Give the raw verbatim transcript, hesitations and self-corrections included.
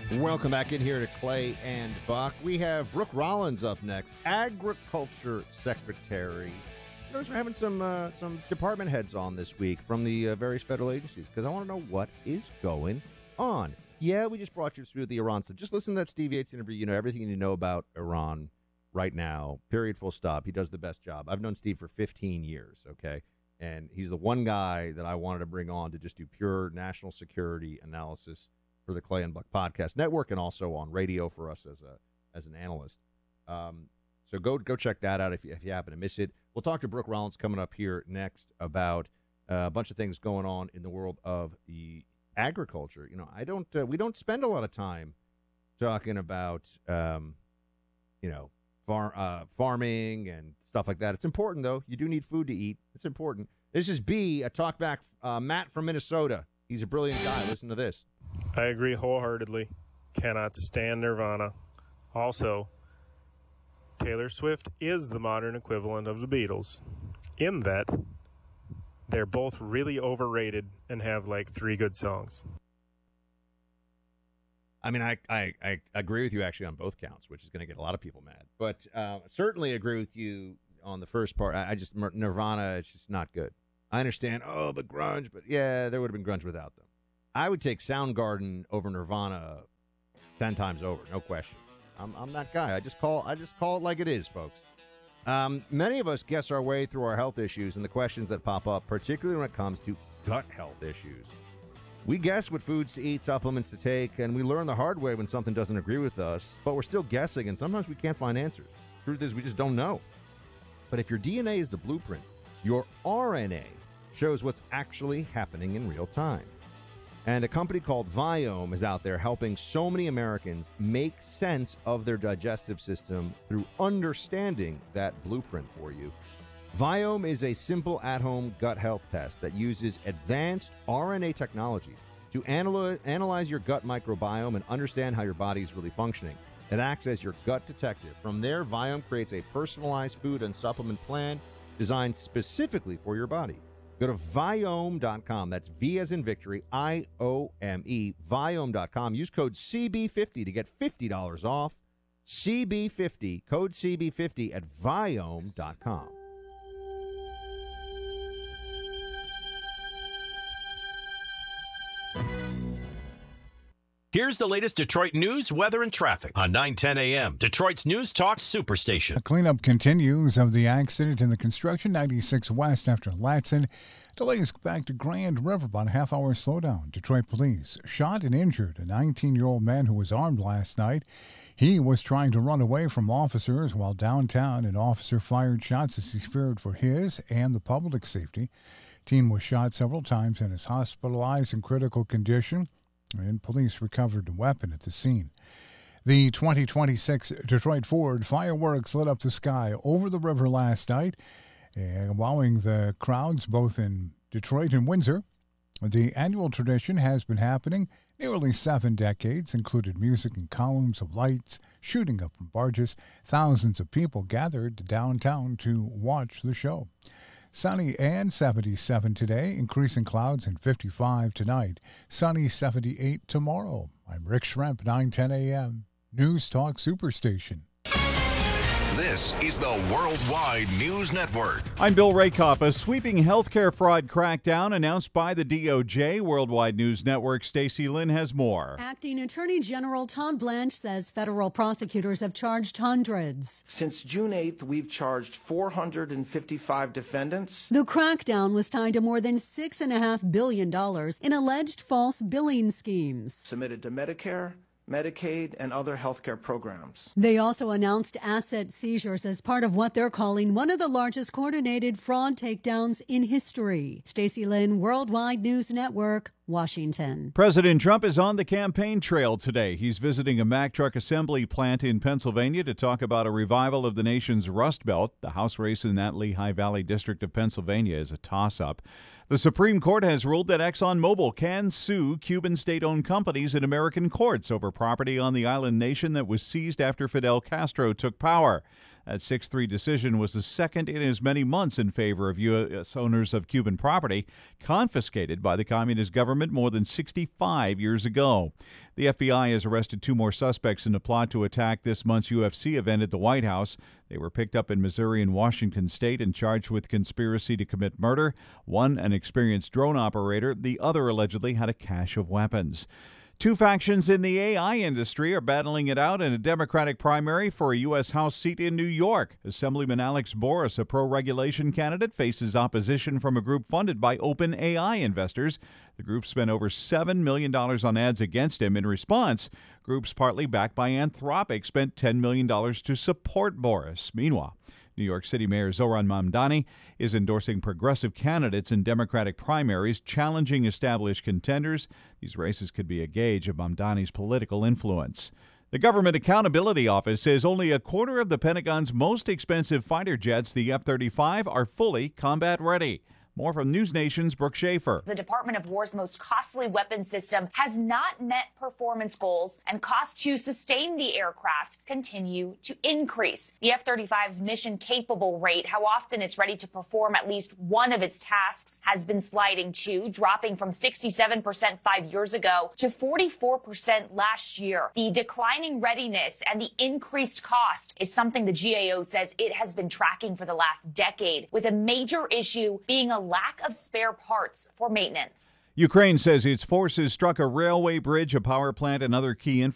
Welcome back in here to Clay and Buck. We have Brooke Rollins up next, Agriculture Secretary. Notice we're having some uh, some department heads on this week from the uh, various federal agencies because I want to know what is going on. Yeah, we just brought you through the Iran stuff. Just listen to that Steve Yates interview. You know everything you know about Iran right now, period, full stop. He does the best job. I've known Steve for fifteen years, okay? And he's the one guy that I wanted to bring on to just do pure national security analysis for the Clay and Buck Podcast Network and also on radio for us as a as an analyst. Um, so go go check that out if you, if you happen to miss it. We'll talk to Brooke Rollins coming up here next about uh, a bunch of things going on in the world of the agriculture. You know, I don't uh, we don't spend a lot of time talking about um, you know far, uh, farming and stuff like that. It's important though. You do need food to eat. It's important. This is B, a talkback. Uh, Matt from Minnesota. He's a brilliant guy. Listen to this. I agree wholeheartedly. Cannot stand Nirvana. Also, Taylor Swift is the modern equivalent of the Beatles in that they're both really overrated and have like three good songs. I mean, I, I, I agree with you actually on both counts, which is going to get a lot of people mad. But uh, certainly agree with you on the first part. I, I just, Nirvana is just not good. I understand, oh, but grunge, but yeah, there would have been grunge without them. I would take Soundgarden over Nirvana ten times over, no question. I'm, I'm that guy. I just call I just call it like it is, folks. Um, many of us guess our way through our health issues and the questions that pop up, particularly when it comes to gut health issues. We guess what foods to eat, supplements to take, and we learn the hard way when something doesn't agree with us, but we're still guessing, and sometimes we can't find answers. Truth is, we just don't know. But if your D N A is the blueprint, your R N A shows what's actually happening in real time. And a company called Viome is out there helping so many Americans make sense of their digestive system through understanding that blueprint for you. Viome is a simple at-home gut health test that uses advanced R N A technology to analy- analyze your gut microbiome and understand how your body is really functioning. It acts as your gut detective. From there, Viome creates a personalized food and supplement plan designed specifically for your body. Go to Viome dot com. That's V as in victory, I O M E, Viome dot com. Use code C B fifty to get fifty dollars off. C B fifty, code C B fifty at Viome dot com. Here's the latest Detroit news, weather, and traffic on nine ten a.m. Detroit's News Talk Superstation. The cleanup continues of the accident in the construction ninety-six West after Latson. Delays back to Grand River, about a half-hour slowdown. Detroit police shot and injured a nineteen-year-old man who was armed last night. He was trying to run away from officers while downtown. An officer fired shots as he feared for his and the public's safety. Teen was shot several times and is hospitalized in critical condition, and police recovered a weapon at the scene. The twenty twenty-six Detroit Ford fireworks lit up the sky over the river last night, wowing the crowds both in Detroit and Windsor. The annual tradition has been happening nearly seven decades, included music and columns of lights shooting up from barges. Thousands of people gathered downtown to watch the show. Sunny and seventy-seven today, increasing clouds and fifty-five tonight. Sunny seventy-eight tomorrow. I'm Rick Schremp, nine ten a.m. News Talk Superstation. This is the Worldwide News Network. I'm Bill Rakoff. A sweeping healthcare fraud crackdown announced by the D O J. Worldwide News Network Stacy Lynn has more. Acting Attorney General Todd Blanche says federal prosecutors have charged hundreds. Since June eighth, we've charged four hundred fifty-five defendants. The crackdown was tied to more than six point five billion dollars in alleged false billing schemes submitted to Medicare, Medicaid, and other healthcare programs. They also announced asset seizures as part of what they're calling one of the largest coordinated fraud takedowns in history. Stacy Lynn, Worldwide News Network, Washington. President Trump is on the campaign trail today. He's visiting a Mack truck assembly plant in Pennsylvania to talk about a revival of the nation's Rust Belt. The House race in that Lehigh Valley district of Pennsylvania is a toss-up. The Supreme Court has ruled that ExxonMobil can sue Cuban state-owned companies in American courts over property on the island nation that was seized after Fidel Castro took power. That six three decision was the second in as many months in favor of U S owners of Cuban property confiscated by the communist government more than sixty-five years ago. The F B I has arrested two more suspects in a plot to attack this month's U F C event at the White House. They were picked up in Missouri and Washington state and charged with conspiracy to commit murder. One, an experienced drone operator. The other allegedly had a cache of weapons. Two factions in the A I industry are battling it out in a Democratic primary for a U S House seat in New York. Assemblyman Alex Boris, a pro-regulation candidate, faces opposition from a group funded by OpenAI investors. The group spent over seven million dollars on ads against him. In response, groups partly backed by Anthropic spent ten million dollars to support Boris. Meanwhile, New York City Mayor Zohran Mamdani is endorsing progressive candidates in Democratic primaries, challenging established contenders. These races could be a gauge of Mamdani's political influence. The Government Accountability Office says only a quarter of the Pentagon's most expensive fighter jets, the F thirty-five, are fully combat ready. More from News Nation's Brooke Schaefer. The Department of War's most costly weapon system has not met performance goals, and costs to sustain the aircraft continue to increase. The F thirty-five's mission-capable rate, how often it's ready to perform at least one of its tasks, has been sliding too, dropping from sixty-seven percent five years ago to forty-four percent last year. The declining readiness and the increased cost is something the G A O says it has been tracking for the last decade, with a major issue being a lack of spare parts for maintenance. Ukraine says its forces struck a railway bridge, a power plant, and other key infrastructure